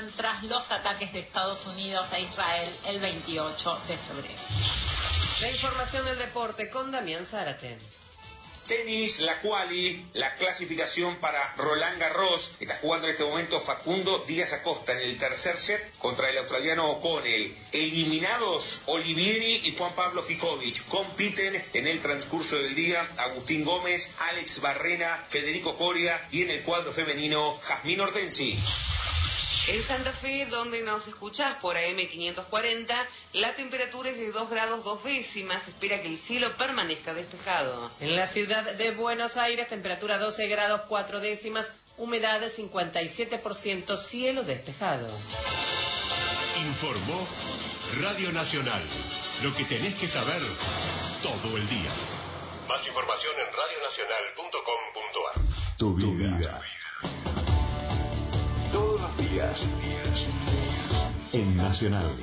dan tras los ataques de Estados Unidos a Israel el 28 de febrero. La información del deporte con Damián Zárate. Tenis, la quali, la clasificación para Roland Garros. Está jugando en este momento Facundo Díaz Acosta en el tercer set contra el australiano O'Connell. Eliminados Olivieri y Juan Pablo Ficovich. Compiten en el transcurso del día Agustín Gómez, Alex Barrena, Federico Coria y en el cuadro femenino Jazmín Hortensi. En Santa Fe, donde nos escuchás por AM 540, la temperatura es de 2 grados 2 décimas. Se espera que el cielo permanezca despejado. En la ciudad de Buenos Aires, temperatura 12 grados 4 décimas, humedad 57%, cielo despejado. Informó Radio Nacional. Lo que tenés que saber todo el día. Más información en radionacional.com.ar. Tu vida. Todos los días. En Nacional.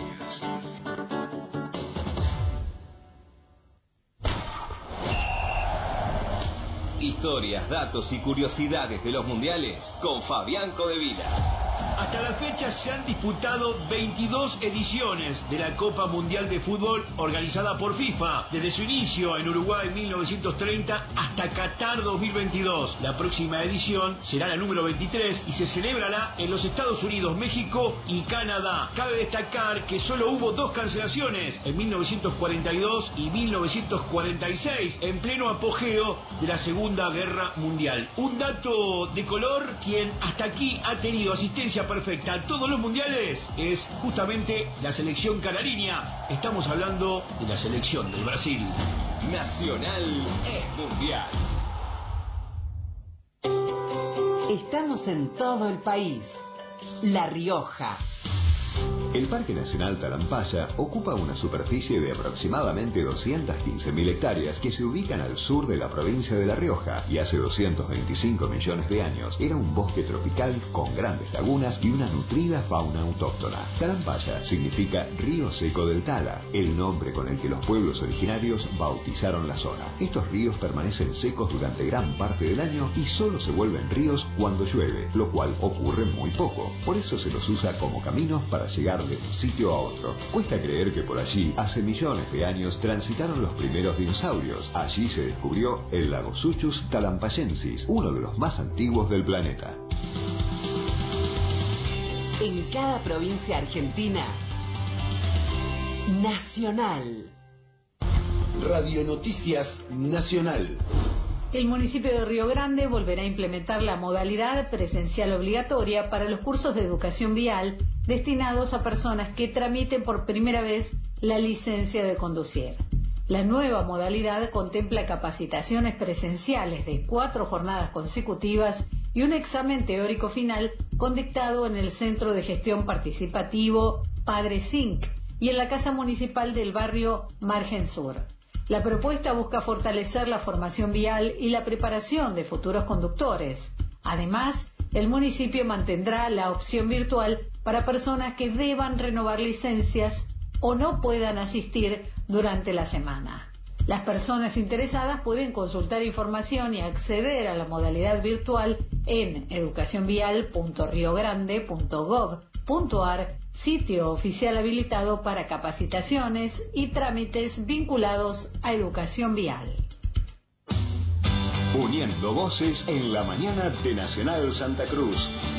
Historias, datos y curiosidades de los mundiales con Fabián Codevila. Hasta la fecha se han disputado 22 ediciones de la Copa Mundial de Fútbol organizada por FIFA, desde su inicio en Uruguay en 1930 hasta Qatar 2022. La próxima edición será la número 23 y se celebrará en los Estados Unidos, México y Canadá. Cabe destacar que solo hubo 2 cancelaciones, en 1942 y 1946, en pleno apogeo de la Segunda Guerra Mundial. Un dato de color: quien hasta aquí ha tenido asistencia perfecta a todos los mundiales es justamente la selección canariña. Estamos hablando de la selección del Brasil. Nacional es mundial. Estamos en todo el país. La Rioja. El Parque Nacional Talampaya ocupa una superficie de aproximadamente 215.000 hectáreas que se ubican al sur de la provincia de La Rioja y hace 225 millones de años era un bosque tropical con grandes lagunas y una nutrida fauna autóctona. Talampaya significa río seco del Tala, el nombre con el que los pueblos originarios bautizaron la zona. Estos ríos permanecen secos durante gran parte del año y solo se vuelven ríos cuando llueve, lo cual ocurre muy poco. Por eso se los usa como caminos para llegar de un sitio a otro. Cuesta creer que por allí, hace millones de años, transitaron los primeros dinosaurios. Allí se descubrió el lago Suchus talampayensis, uno de los más antiguos del planeta. En cada provincia argentina, Nacional. Radio Noticias Nacional. El municipio de Río Grande volverá a implementar la modalidad presencial obligatoria para los cursos de educación vial destinados a personas que tramiten por primera vez la licencia de conducir. La nueva modalidad contempla capacitaciones presenciales de 4 jornadas consecutivas y un examen teórico final con dictado en el Centro de Gestión Participativo Padre Zinc y en la Casa Municipal del barrio Margen Sur. La propuesta busca fortalecer la formación vial y la preparación de futuros conductores. Además, el municipio mantendrá la opción virtual para personas que deban renovar licencias o no puedan asistir durante la semana. Las personas interesadas pueden consultar información y acceder a la modalidad virtual en educacionvial.riogrande.gov.ar, sitio oficial habilitado para capacitaciones y trámites vinculados a educación vial. Uniendo voces en la mañana de Nacional Santa Cruz.